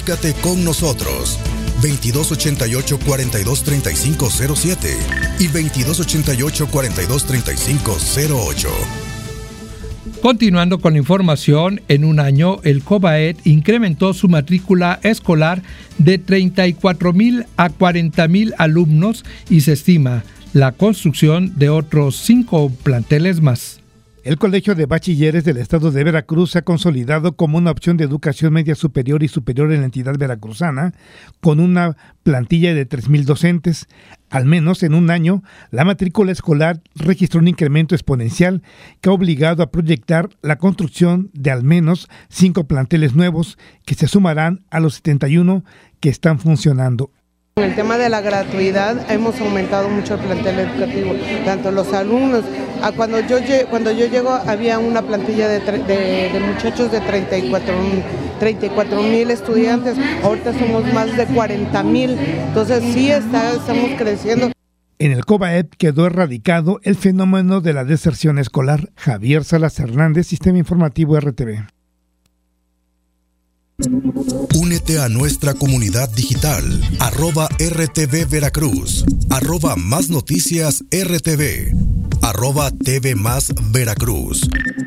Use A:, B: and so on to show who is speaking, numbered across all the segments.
A: Comunícate con nosotros. 2288-423507 y 2288-423508.
B: Continuando con la información, en un año el COBAEP incrementó su matrícula escolar de 34,000 a 40,000 alumnos y se estima la construcción de otros 5 planteles más.
C: El Colegio de Bachilleres del Estado de Veracruz se ha consolidado como una opción de educación media superior y superior en la entidad veracruzana, con una plantilla de 3,000 docentes. Al menos en un año, la matrícula escolar registró un incremento exponencial que ha obligado a proyectar la construcción de al menos 5 planteles nuevos que se sumarán a los 71 que están funcionando.
D: En el tema de la gratuidad hemos aumentado mucho el plantel educativo, tanto los alumnos. Cuando yo llego había una plantilla de muchachos de 34,000 estudiantes, ahorita somos más de 40,000, entonces sí estamos creciendo.
C: En el COBAEP quedó erradicado el fenómeno de la deserción escolar. Javier Salas Hernández, Sistema Informativo RTV.
A: Únete a nuestra comunidad digital, @RTV Veracruz, @Más Noticias RTV, @TV Más Veracruz,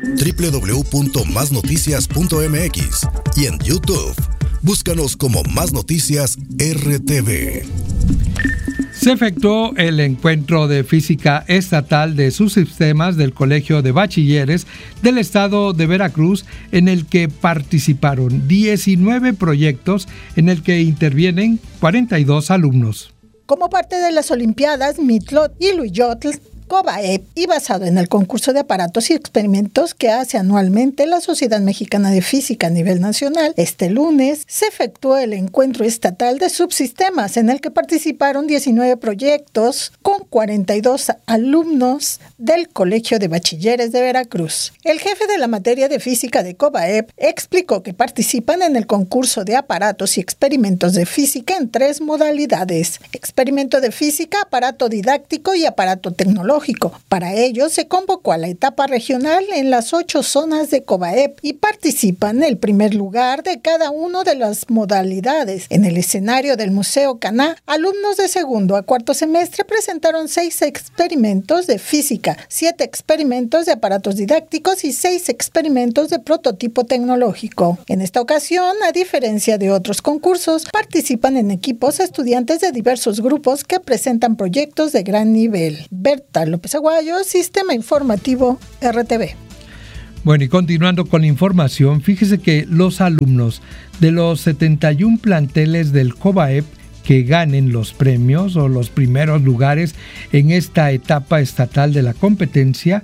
A: www.masnoticias.mx y en YouTube. Búscanos como Más Noticias RTV.
B: Se efectuó el encuentro de física estatal de subsistemas del Colegio de Bachilleres del Estado de Veracruz, en el que participaron 19 proyectos en el que intervienen 42 alumnos.
E: Como parte de las Olimpiadas Mitlot y Luyotl, COBAEP, y basado en el concurso de aparatos y experimentos que hace anualmente la Sociedad Mexicana de Física a nivel nacional, este lunes se efectuó el encuentro estatal de subsistemas en el que participaron 19 proyectos con 42 alumnos del Colegio de Bachilleres de Veracruz. El jefe de la materia de física de COBAEP explicó que participan en el concurso de aparatos y experimentos de física en 3 modalidades: experimento de física, aparato didáctico y aparato tecnológico. Para ello se convocó a la etapa regional en las 8 zonas de COBAEP y participan en el primer lugar de cada una de las modalidades. En el escenario del Museo Caná, alumnos de segundo a cuarto semestre presentaron 6 experimentos de física, 7 experimentos de aparatos didácticos y 6 experimentos de prototipo tecnológico. En esta ocasión, a diferencia de otros concursos, participan en equipos estudiantes de diversos grupos que presentan proyectos de gran nivel. Berta López Aguayo, Sistema Informativo RTV.
B: Bueno, y continuando con la información, fíjese que los alumnos de los 71 planteles del COBAEP que ganen los premios o los primeros lugares en esta etapa estatal de la competencia,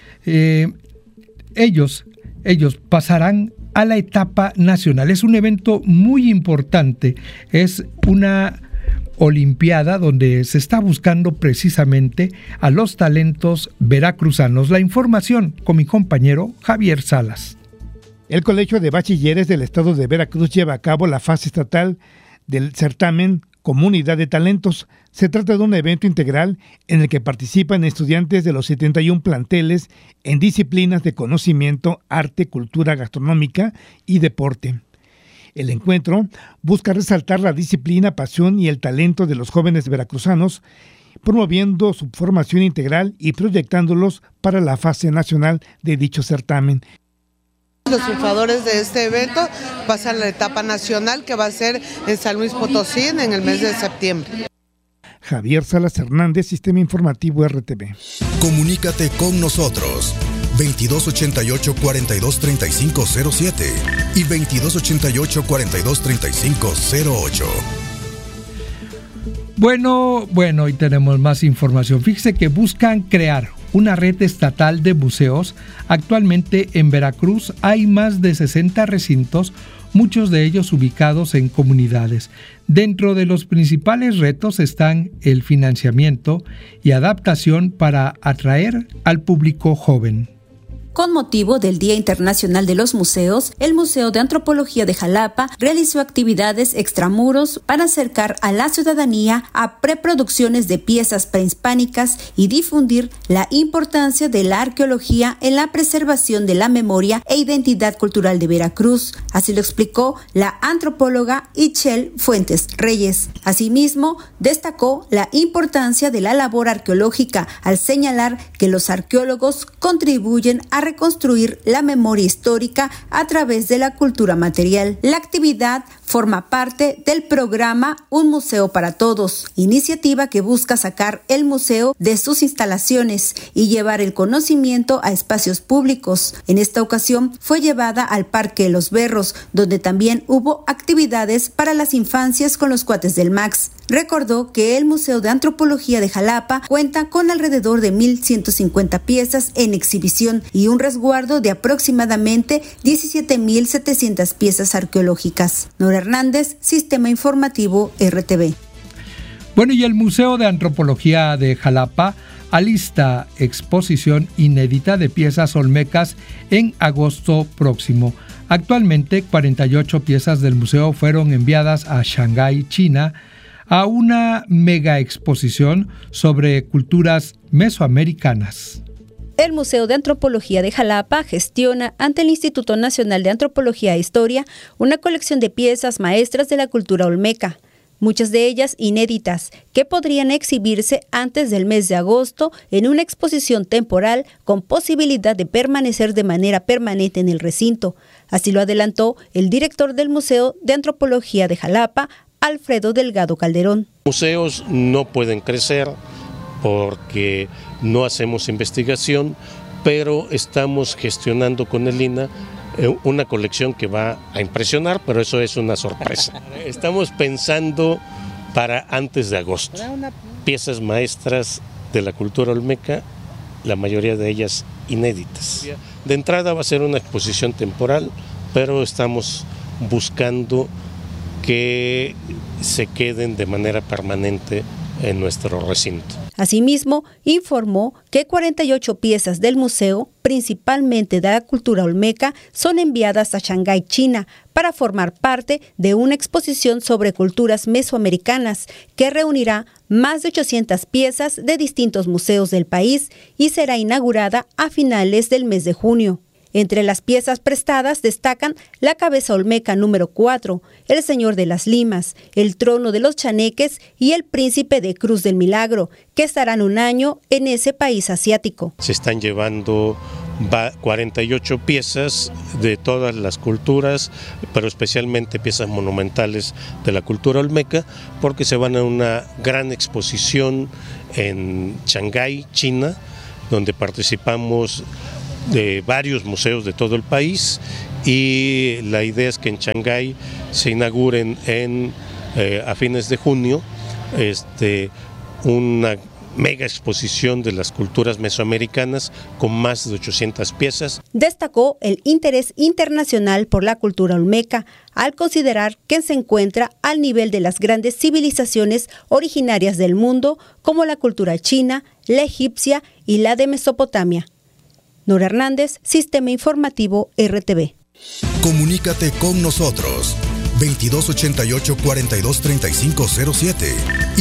B: ellos pasarán a la etapa nacional. Es un evento muy importante, es una Olimpiada donde se está buscando precisamente a los talentos veracruzanos. La información con mi compañero Javier Salas.
C: El Colegio de Bachilleres del Estado de Veracruz lleva a cabo la fase estatal del certamen Comunidad de Talentos. Se trata de un evento integral en el que participan estudiantes de los 71 planteles en disciplinas de conocimiento, arte, cultura gastronómica y deporte. El encuentro busca resaltar la disciplina, pasión y el talento de los jóvenes veracruzanos, promoviendo su formación integral y proyectándolos para la fase nacional de dicho certamen.
D: Los triunfadores de este evento pasan a la etapa nacional, que va a ser en San Luis Potosí en el mes de septiembre.
C: Javier Salas Hernández, Sistema Informativo RTV.
A: Comunícate con nosotros. 2288-423507 y 2288-423508.
B: Bueno, y tenemos más información. Fíjese que buscan crear una red estatal de museos. Actualmente en Veracruz hay más de 60 recintos, muchos de ellos ubicados en comunidades. Dentro de los principales retos están el financiamiento y adaptación para atraer al público joven.
F: con motivo del Día Internacional de los Museos, el Museo de Antropología de Jalapa realizó actividades extramuros para acercar a la ciudadanía a preproducciones de piezas prehispánicas y difundir la importancia de la arqueología en la preservación de la memoria e identidad cultural de Veracruz. Así lo explicó la antropóloga Itchel Fuentes Reyes. Asimismo, destacó la importancia de la labor arqueológica al señalar que los arqueólogos contribuyen a reconstruir la memoria histórica a través de la cultura material. La actividad forma parte del programa Un Museo para Todos, iniciativa que busca sacar el museo de sus instalaciones y llevar el conocimiento a espacios públicos. En esta ocasión fue llevada al Parque Los Berros, donde también hubo actividades para las infancias con los cuates del MAX. Recordó que el Museo de Antropología de Jalapa cuenta con alrededor de 1,150 piezas en exhibición y un resguardo de aproximadamente 17,700 piezas arqueológicas. Nora Hernández, Sistema Informativo RTV.
B: Bueno, y el Museo de Antropología de Jalapa alista exposición inédita de piezas olmecas en agosto próximo. Actualmente, 48 piezas del museo fueron enviadas a Shanghái, China, a una mega exposición sobre culturas mesoamericanas.
F: El Museo de Antropología de Jalapa gestiona ante el Instituto Nacional de Antropología e Historia una colección de piezas maestras de la cultura olmeca, muchas de ellas inéditas, que podrían exhibirse antes del mes de agosto en una exposición temporal con posibilidad de permanecer de manera permanente en el recinto. Así lo adelantó el director del Museo de Antropología de Jalapa, Alfredo Delgado Calderón.
G: Museos no pueden crecer porque no hacemos investigación, pero estamos gestionando con el INAH una colección que va a impresionar, pero eso es una sorpresa. Estamos pensando para antes de agosto. Piezas maestras de la cultura olmeca, la mayoría de ellas inéditas. De entrada va a ser una exposición temporal, pero estamos buscando que se queden de manera permanente en nuestro recinto.
F: Asimismo, informó que 48 piezas del museo, principalmente de la cultura olmeca, son enviadas a Shanghái, China, para formar parte de una exposición sobre culturas mesoamericanas que reunirá más de 800 piezas de distintos museos del país y será inaugurada a finales del mes de junio. Entre las piezas prestadas destacan la cabeza olmeca número 4, el Señor de las Limas, el Trono de los Chaneques y el Príncipe de Cruz del Milagro, que estarán un año en ese país asiático.
G: Se están llevando 48 piezas de todas las culturas, pero especialmente piezas monumentales de la cultura olmeca, porque se van a una gran exposición en Shanghái, China, donde participamos de varios museos de todo el país, y la idea es que en Shanghái se inauguren a fines de junio una mega exposición de las culturas mesoamericanas con más de 800 piezas.
F: Destacó el interés internacional por la cultura olmeca, al considerar que se encuentra al nivel de las grandes civilizaciones originarias del mundo, como la cultura china, la egipcia y la de Mesopotamia. Nora Hernández, Sistema Informativo RTV.
A: Comunícate con nosotros 2288-423507 y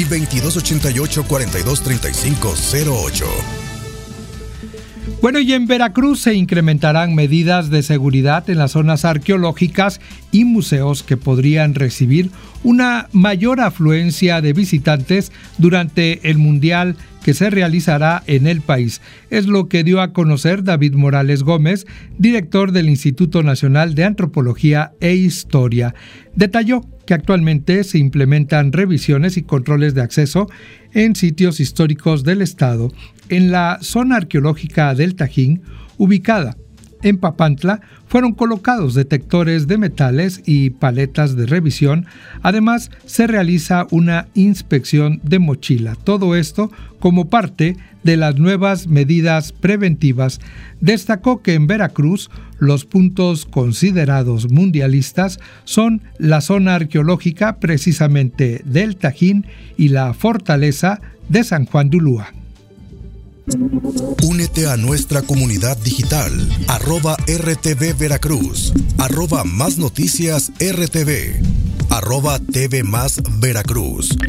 A: 2288-423508.
B: Bueno, y en Veracruz se incrementarán medidas de seguridad en las zonas arqueológicas y museos que podrían recibir una mayor afluencia de visitantes durante el Mundial que se realizará en el país. Es lo que dio a conocer David Morales Gómez, director del Instituto Nacional de Antropología e Historia. Detalló que actualmente se implementan revisiones y controles de acceso en sitios históricos del estado. En la zona arqueológica del Tajín, ubicada en Papantla, fueron colocados detectores de metales y paletas de revisión. Además, se realiza una inspección de mochila. Todo esto como parte de las nuevas medidas preventivas. Destacó que en Veracruz los puntos considerados mundialistas son la zona arqueológica precisamente del Tajín y la fortaleza de San Juan de Ulúa.
A: Únete a nuestra comunidad digital, @RTV Veracruz, @Más Noticias RTV, @TV Más Veracruz,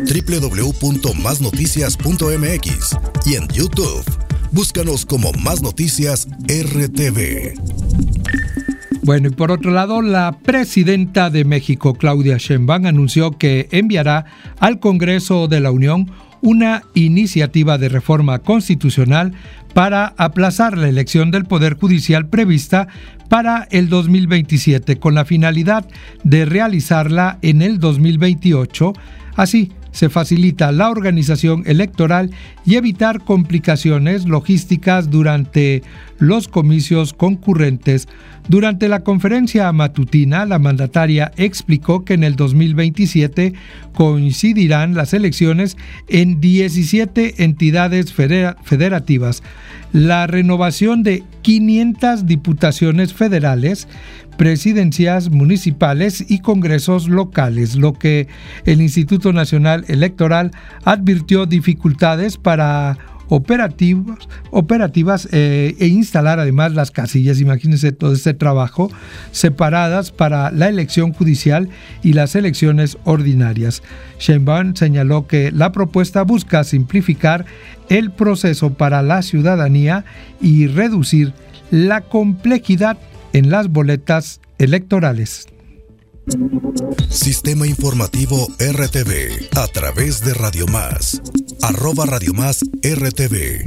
A: www.masnoticias.mx y en YouTube. Búscanos como Más Noticias RTV.
B: Bueno, y por otro lado, la presidenta de México, Claudia Sheinbaum, anunció que enviará al Congreso de la Unión una iniciativa de reforma constitucional para aplazar la elección del Poder Judicial prevista para el 2027, con la finalidad de realizarla en el 2028. Así se facilita la organización electoral y evitar complicaciones logísticas durante los comicios concurrentes. Durante la conferencia matutina, la mandataria explicó que en el 2027 coincidirán las elecciones en 17 entidades federativas, la renovación de 500 diputaciones federales, presidencias municipales y congresos locales, lo que el Instituto Nacional Electoral advirtió dificultades para operativas e instalar además las casillas, imagínense todo este trabajo, separadas para la elección judicial y las elecciones ordinarias. Sheinbaum señaló que la propuesta busca simplificar el proceso para la ciudadanía y reducir la complejidad en las boletas electorales.
A: Sistema Informativo RTV a través de Radio Más, @Radio Más RTV.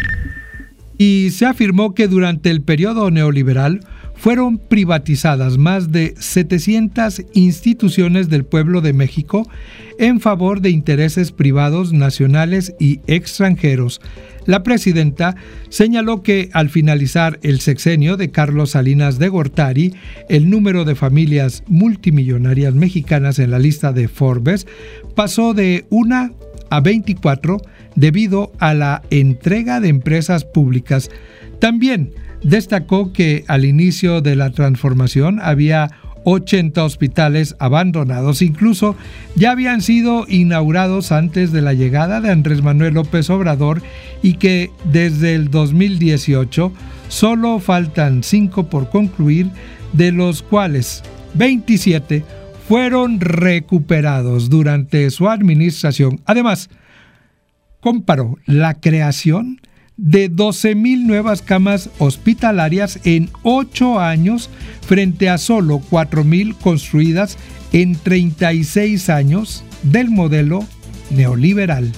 B: Y se afirmó que durante el periodo neoliberal fueron privatizadas más de 700 instituciones del pueblo de México en favor de intereses privados nacionales y extranjeros. La presidenta señaló que al finalizar el sexenio de Carlos Salinas de Gortari, el número de familias multimillonarias mexicanas en la lista de Forbes pasó de 1 a 24 debido a la entrega de empresas públicas. También destacó que al inicio de la transformación había 80 hospitales abandonados, incluso ya habían sido inaugurados antes de la llegada de Andrés Manuel López Obrador, y que desde el 2018 solo faltan 5 por concluir, de los cuales 27 fueron recuperados durante su administración. Además, comparó la creación de 12,000 nuevas camas hospitalarias en 8 años frente a solo 4,000 construidas en 36 años del modelo neoliberal.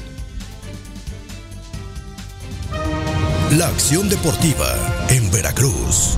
A: La acción deportiva en Veracruz.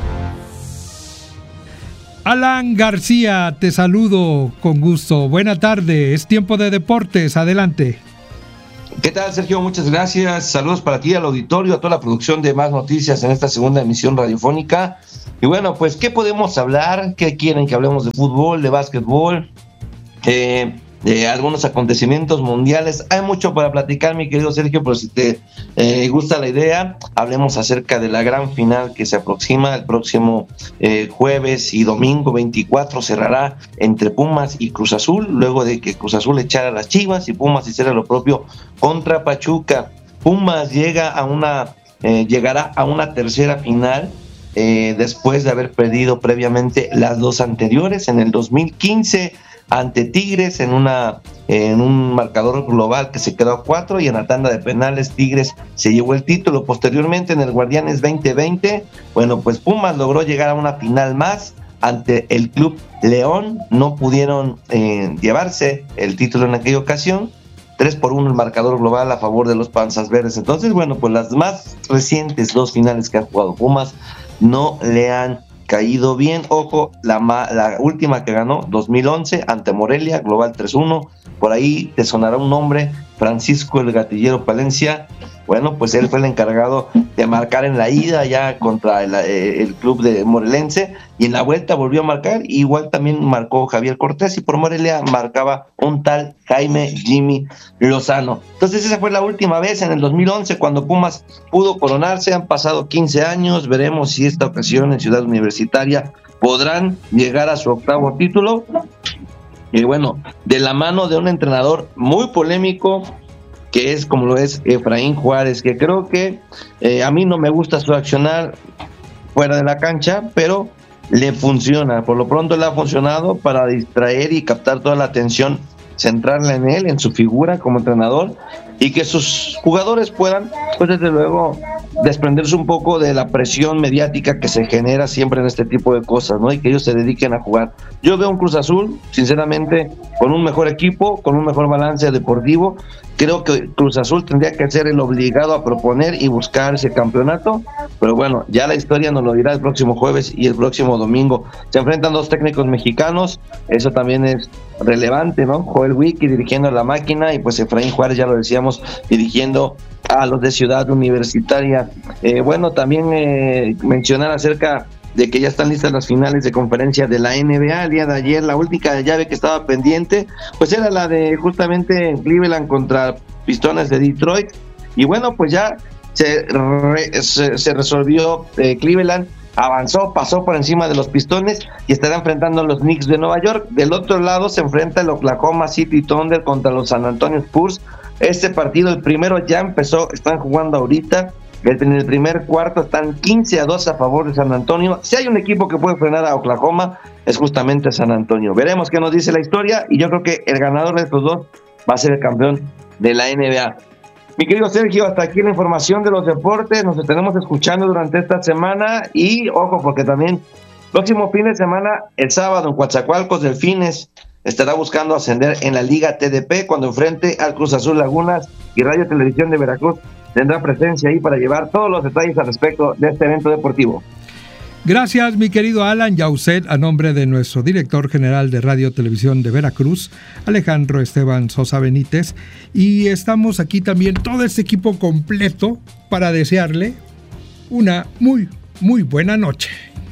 B: Alan García, te saludo con gusto. Buena tarde, es tiempo de deportes, adelante.
H: ¿Qué tal, Sergio? Muchas gracias. Saludos para ti, al auditorio, a toda la producción de Más Noticias en esta segunda emisión radiofónica. Y bueno, pues, ¿qué podemos hablar? ¿Qué quieren que hablemos de fútbol, de básquetbol, de algunos acontecimientos mundiales? Hay mucho para platicar, mi querido Sergio, pero si te gusta la idea, hablemos acerca de la gran final que se aproxima el próximo jueves y domingo 24. Cerrará entre Pumas y Cruz Azul, luego de que Cruz Azul echara a las Chivas y Pumas hiciera lo propio contra Pachuca. Pumas llegará a una tercera final después de haber perdido previamente las dos anteriores en el 2015 ante Tigres en un marcador global que se quedó a 4, y en la tanda de penales Tigres se llevó el título. Posteriormente, en el Guardianes 2020, bueno, pues Pumas logró llegar a una final más ante el Club León. No pudieron llevarse el título en aquella ocasión. 3-1 el marcador global a favor de los Panzas Verdes. Entonces, bueno, pues las más recientes 2 finales que han jugado Pumas no le han caído bien. Ojo, la última que ganó, 2011, ante Morelia, global 3-1. Por ahí te sonará un nombre, Francisco el Gatillero Palencia. Bueno, pues él fue el encargado de marcar en la ida ya contra el club de morelense, y en la vuelta volvió a marcar. Igual también marcó Javier Cortés, y por Morelia marcaba un tal Jaime Jimmy Lozano. Entonces esa fue la última vez, en el 2011, cuando Pumas pudo coronarse. Han pasado 15 años, veremos si esta ocasión en Ciudad Universitaria podrán llegar a su 8º título. Y bueno, de la mano de un entrenador muy polémico, que es como lo es Efraín Juárez, que creo que a mí no me gusta su accionar fuera de la cancha, pero le funciona. Por lo pronto le ha funcionado para distraer y captar toda la atención, centrarla en él, en su figura como entrenador, y que sus jugadores puedan, pues desde luego, desprenderse un poco de la presión mediática que se genera siempre en este tipo de cosas, ¿no? Y que ellos se dediquen a jugar. Yo veo un Cruz Azul, sinceramente, con un mejor equipo, con un mejor balance deportivo. Creo que Cruz Azul tendría que ser el obligado a proponer y buscar ese campeonato, pero bueno, ya la historia nos lo dirá el próximo jueves y el próximo domingo. Se enfrentan dos técnicos mexicanos, eso también es relevante, ¿no? Joel Wiki dirigiendo a la máquina y pues Efraín Juárez, ya lo decíamos, dirigiendo a los de Ciudad Universitaria. Bueno, también mencionar acerca de que ya están listas las finales de conferencia de la NBA. El día de ayer la última llave que estaba pendiente pues era la de justamente Cleveland contra Pistones de Detroit, y bueno, pues ya se resolvió. Cleveland avanzó, pasó por encima de los Pistones y estará enfrentando a los Knicks de Nueva York. Del otro lado se enfrenta el Oklahoma City Thunder contra los San Antonio Spurs. Este partido, el primero ya empezó, están jugando ahorita. En el primer cuarto están 15-2 a favor de San Antonio. Si hay un equipo que puede frenar a Oklahoma, es justamente San Antonio. Veremos qué nos dice la historia, y yo creo que el ganador de estos dos va a ser el campeón de la NBA. Mi querido Sergio, hasta aquí la información de los deportes. Nos estaremos escuchando durante esta semana, y ojo, porque también próximo fin de semana, el sábado en Coatzacoalcos, Delfines estará buscando ascender en la Liga TDP cuando enfrente al Cruz Azul Lagunas, y Radio Televisión de Veracruz tendrá presencia ahí para llevar todos los detalles al respecto de este evento deportivo.
B: Gracias, mi querido Alan Yauset, a nombre de nuestro director general de Radio Televisión de Veracruz, Alejandro Esteban Sosa Benítez, y estamos aquí también todo este equipo completo para desearle una muy, muy buena noche.